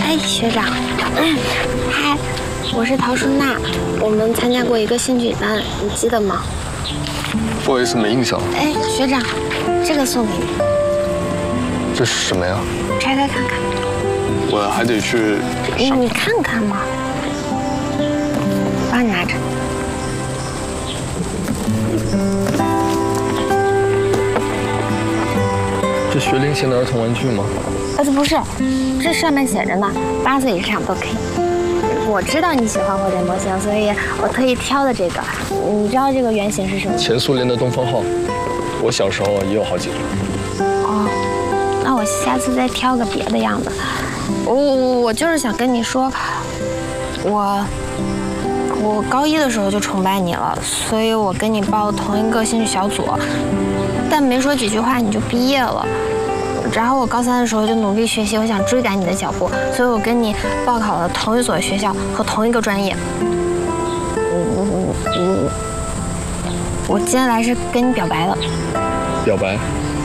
哎，学长，嗨，我是陶淑娜，我们参加过一个兴趣班，你记得吗？ 不好意思，没印象。 哎，学长，这个送给你。 这是什么呀？ 拆开看看。 我还得去上。 你看看嘛，帮你拿着。 这学龄前的儿童玩具吗？ 这不是，这上面写着呢，8岁以上都可以。我知道你喜欢火箭模型，所以我特意挑的这个。你知道这个原型是什么？ 前苏联的东方号，我小时候也有好几个。 哦，那我下次再挑个别的样子。我就是想跟你说，我高一的时候就崇拜你了，所以我跟你报同一个兴趣小组，但没说几句话你就毕业了。然后我高3的时候就努力学习，我想追赶你的脚步，所以我跟你报考了同一所学校和同一个专业。我今天来是跟你表白的。 表白？